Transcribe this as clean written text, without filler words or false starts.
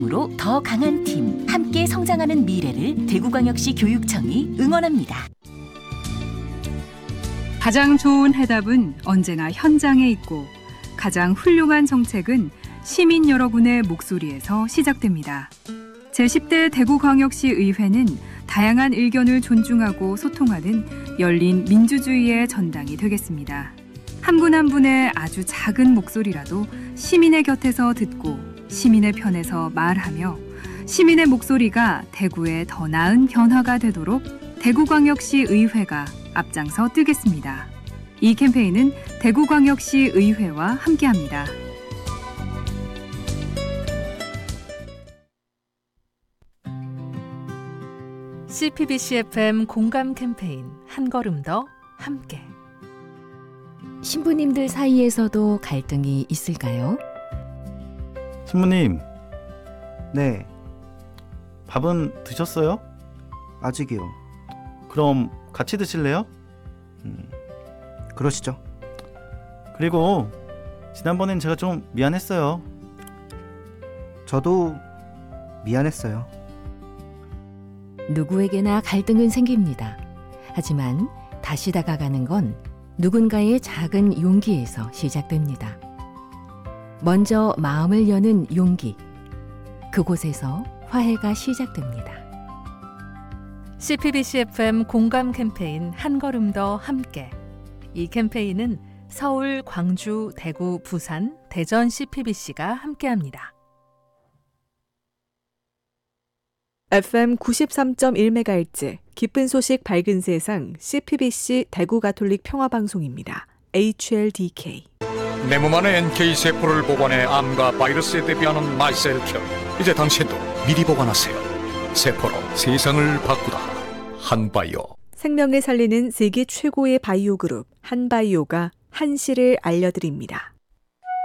으로 더 강한 팀, 함께 성장하는 미래를 대구광역시 교육청이 응원합니다. 가장 좋은 해답은 언제나 현장에 있고 가장 훌륭한 정책은 시민 여러분의 목소리에서 시작됩니다. 제10대 대구광역시 의회는 다양한 의견을 존중하고 소통하는 열린 민주주의의 전당이 되겠습니다. 한 분 한 분의 아주 작은 목소리라도 시민의 곁에서 듣고 시민의 편에서 말하며 시민의 목소리가 대구에 더 나은 변화가 되도록 대구광역시 의회가 앞장서 뜨겠습니다. 이 캠페인은 대구광역시 의회와 함께합니다. CPBC-FM 공감 캠페인 한 걸음 더 함께. 신부님들 사이에서도 갈등이 있을까요? 신부님, 네, 밥은 드셨어요? 아직이요. 그럼 같이 드실래요? 그러시죠. 그리고 지난번엔 제가 좀 미안했어요. 저도 미안했어요. 누구에게나 갈등은 생깁니다. 하지만 다시 다가가는 건 누군가의 작은 용기에서 시작됩니다. 먼저 마음을 여는 용기. 그곳에서 화해가 시작됩니다. CPBC-FM 공감 캠페인 한 걸음 더 함께. 이 캠페인은 서울, 광주, 대구, 부산, 대전 CPBC가 함께합니다. FM 93.1MHz 기쁜 소식 밝은 세상 CPBC 대구 가톨릭 평화방송입니다. HLDK. 내 몸 안에 NK세포를 보관해 암과 바이러스에 대비하는 마이셀큐. 이제 당신도 미리 보관하세요. 세포로 세상을 바꾸다. 한바이오. 생명을 살리는 세계 최고의 바이오 그룹 한바이오가 한시를 알려드립니다.